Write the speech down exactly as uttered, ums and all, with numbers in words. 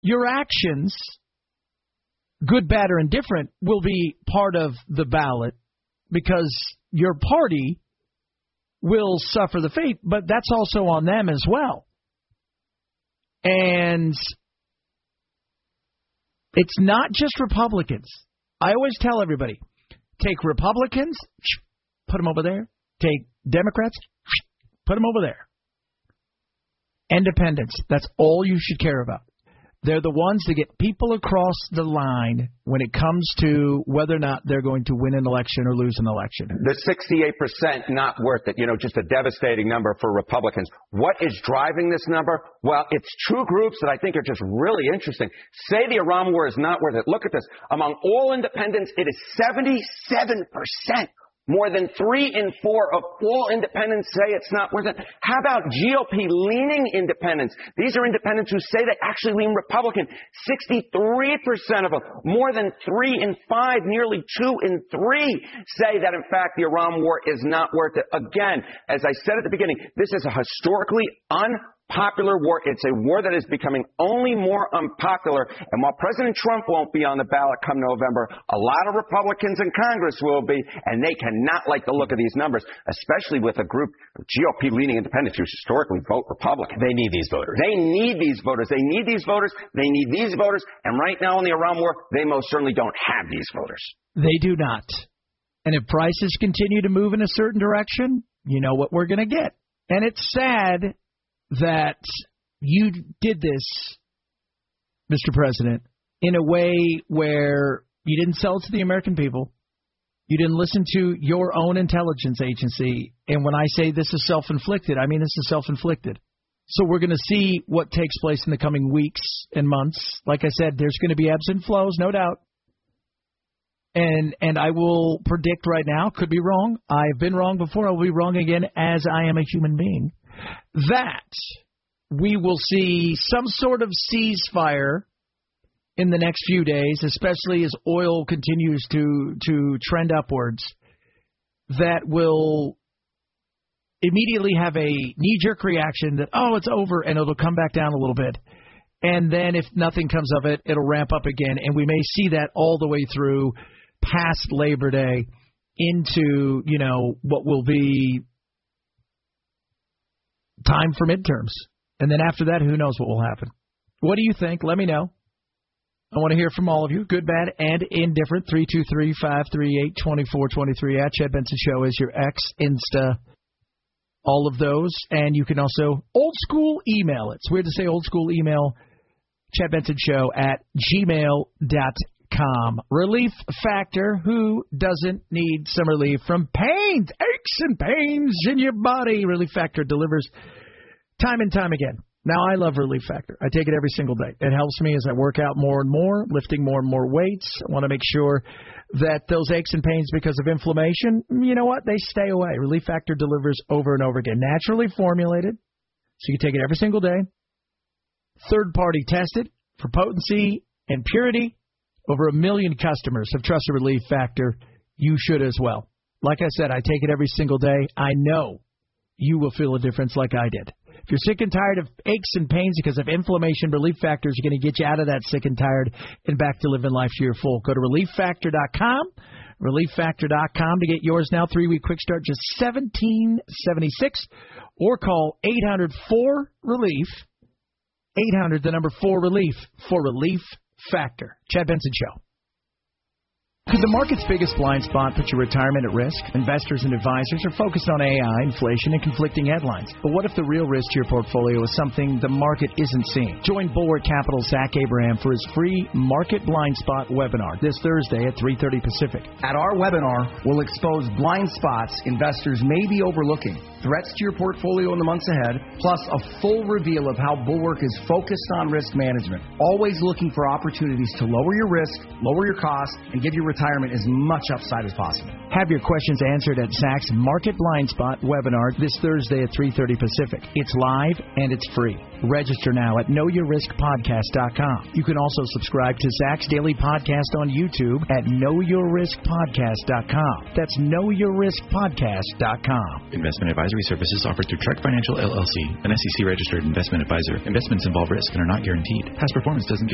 your actions, good, bad, or indifferent, will be part of the ballot because your party will suffer the fate, but that's also on them as well. And it's not just Republicans. I always tell everybody, take Republicans, put them over there. Take Democrats, put them over there. Independents, that's all you should care about. They're the ones that get people across the line when it comes to whether or not they're going to win an election or lose an election. The sixty-eight percent not worth it, you know, just a devastating number for Republicans. What is driving this number? Well, it's two groups that I think are just really interesting. Say the Iran war is not worth it. Look at this. Among all independents, it is seventy-seven percent. More than three in four of all independents say it's not worth it. How about G O P-leaning independents? These are independents who say they actually lean Republican. sixty-three percent of them, more than three in five, nearly two in three, say that, in fact, the Iran war is not worth it. Again, as I said at the beginning, this is a historically unpopular war. It's a war that is becoming only more unpopular. And while President Trump won't be on the ballot come November, a lot of Republicans in Congress will be, and they cannot like the look of these numbers, especially with a group of G O P-leaning independents who historically vote Republican. They need these voters. They need these voters. They need these voters. They need these voters. And right now in the Iran war, they most certainly don't have these voters. They do not. And if prices continue to move in a certain direction, you know what we're going to get. And it's sad that you did this, Mister President, in a way where you didn't sell it to the American people. You didn't listen to your own intelligence agency. And when I say this is self-inflicted, I mean this is self-inflicted. So we're going to see what takes place in the coming weeks and months. Like I said, there's going to be ebbs and flows, no doubt. And and I will predict right now, could be wrong. I've been wrong before. I will be wrong again, as I am a human being, that we will see some sort of ceasefire in the next few days, especially as oil continues to, to trend upwards, that will immediately have a knee-jerk reaction that, oh, it's over, and it'll come back down a little bit. And then if nothing comes of it, it'll ramp up again, and we may see that all the way through past Labor Day into, you know, what will be time for midterms. And then after that, who knows what will happen. What do you think? Let me know. I want to hear from all of you, good, bad, and indifferent. three two three, five three eight, two four two three. At Chad Benson Show is your X, Insta, all of those. And you can also old school email. It's weird to say old school email, Chad Benson Show at gmail dot com. Relief Factor. Who doesn't need some relief from pains, aches and pains in your body? Relief Factor delivers time and time again. Now, I love Relief Factor. I take it every single day. It helps me as I work out more and more, lifting more and more weights. I want to make sure that those aches and pains because of inflammation, you know what? They stay away. Relief Factor delivers over and over again. Naturally formulated, so you take it every single day. Third-party tested for potency and purity. Over a million customers have trusted Relief Factor. You should as well. Like I said, I take it every single day. I know you will feel a difference like I did. If you're sick and tired of aches and pains because of inflammation, Relief Factor is going to get you out of that sick and tired and back to living life to your full. Go to relief factor dot com, relief factor dot com to get yours now. Three-week quick start, just seventeen seventy-six, or call eight hundred four relief, eight hundred, the number four relief, for Relief Factor. Chad Benson Show. Could the market's biggest blind spot put your retirement at risk? Investors and advisors are focused on A I, inflation, and conflicting headlines. But what if the real risk to your portfolio is something the market isn't seeing? Join Bulwark Capital's Zach Abraham for his free Market Blind Spot webinar this Thursday at three thirty Pacific. At our webinar, we'll expose blind spots investors may be overlooking, threats to your portfolio in the months ahead, plus a full reveal of how Bulwark is focused on risk management, always looking for opportunities to lower your risk, lower your costs, and give your retirement as much upside as possible. Have your questions answered at Zach's Market Blind Spot webinar this Thursday at three thirty Pacific. It's live and it's free. Register now at know your risk podcast dot com. You can also subscribe to Zach's daily podcast on YouTube at know your risk podcast dot com. That's know your risk podcast dot com. Investment advisory services offered through Trek Financial L L C, an S E C registered investment advisor. Investments involve risk and are not guaranteed. Past performance doesn't guarantee